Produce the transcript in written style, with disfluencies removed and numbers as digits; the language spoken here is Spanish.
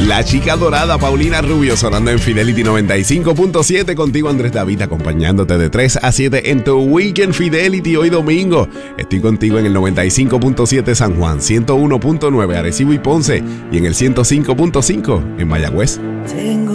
La chica dorada Paulina Rubio sonando en Fidelity 95.7. Contigo Andrés David acompañándote de 3 a 7 en tu Weekend Fidelity hoy domingo. Estoy contigo en el 95.7 San Juan, 101.9 Arecibo y Ponce y en el 105.5 en Mayagüez. Tengo